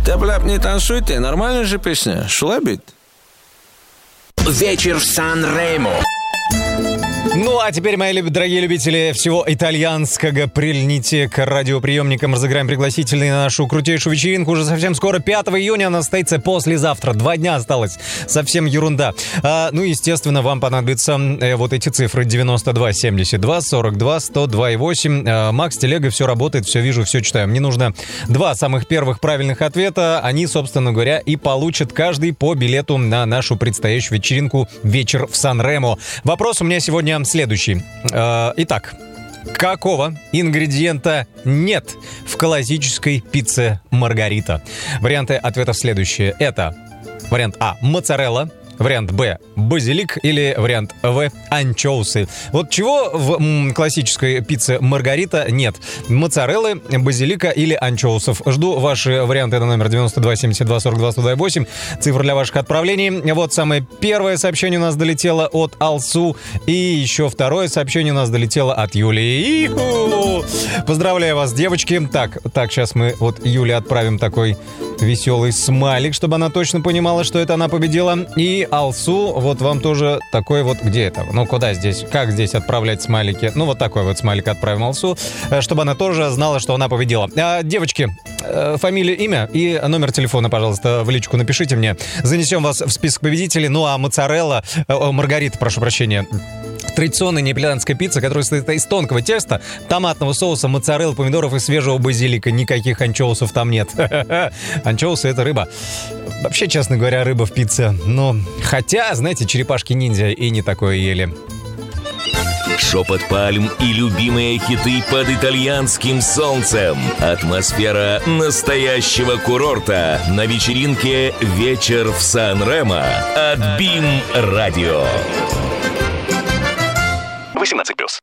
Тяп-ляп, не танцуйте, нормальная же песня. Шлабит. Вечер в Сан-Ремо. Ну, а теперь, мои дорогие любители всего итальянского, прильните к радиоприемникам, разыграем пригласительные на нашу крутейшую вечеринку. Уже совсем скоро, 5 июня, она состоится послезавтра. 2 дня осталось. Совсем ерунда. Ну, естественно, вам понадобятся вот эти цифры: 92 72 42 102 и 8. Макс, телега, все работает, все вижу, все читаю. Мне нужно 2 самых первых правильных ответа. Они, собственно говоря, и получат каждый по билету на нашу предстоящую вечеринку «Вечер в Сан-Ремо». Вопрос у меня сегодня следующий. Итак, какого ингредиента нет в классической пицце Маргарита? Варианты ответов следующие. Это вариант А – моцарелла, вариант Б – базилик или вариант В – анчоусы. Вот чего в классической пицце Маргарита нет? Моцареллы, базилика или анчоусов? Жду ваши варианты на номер 92 72 42 102 8. Цифра для ваших отправлений. Вот самое первое сообщение у нас долетело от Алсу. И еще второе сообщение у нас долетело от Юлии. И-ху! Поздравляю вас, девочки. Так, сейчас мы вот Юле отправим такой веселый смайлик, чтобы она точно понимала, что это она победила. И Алсу, вот вам тоже такой вот, где это? Ну, куда здесь? Как здесь отправлять смайлики? Ну, вот такой вот смайлик отправим Алсу, чтобы она тоже знала, что она победила. Девочки, фамилия, имя и номер телефона, пожалуйста, в личку напишите мне. Занесем вас в список победителей. Ну, а моцарелла, Маргарита, прошу прощения, традиционная неаполитанская пицца, которая состоит из тонкого теста, томатного соуса, моцареллы, помидоров и свежего базилика. Никаких анчоусов там нет. Анчоусы — это рыба. Вообще, честно говоря, рыба в пицце. Но хотя, знаете, черепашки-ниндзя и не такое ели. Шепот пальм и любимые хиты под итальянским солнцем. Атмосфера настоящего курорта на вечеринке «Вечер в Сан-Ремо» от БИМ Радио. 18+.